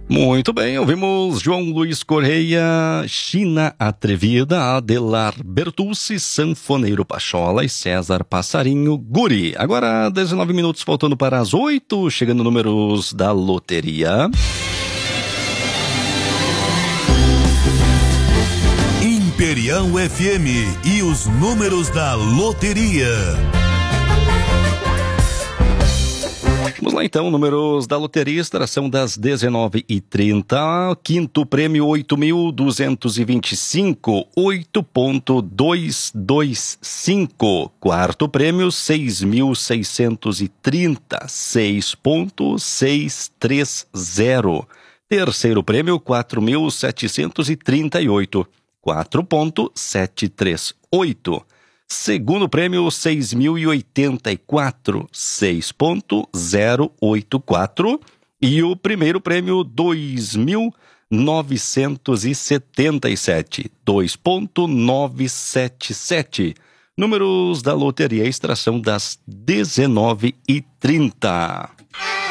Muito bem, ouvimos João Luiz Correia, China Atrevida, Adelar Bertucci, Sanfoneiro Pachola e César Passarinho Guri. Agora 19 minutos faltando para as 8, chegando números da loteria. Imperial FM e os números da loteria. Vamos lá então, números da loteria, extração das 19h30, quinto prêmio 8.225, 8.225, quarto prêmio 6.630, 6.630, terceiro prêmio 4.738, 4.738. Segundo prêmio, 6.084, 6.084. E o primeiro prêmio, 2.977, 2.977. Números da loteria, extração das 19h30.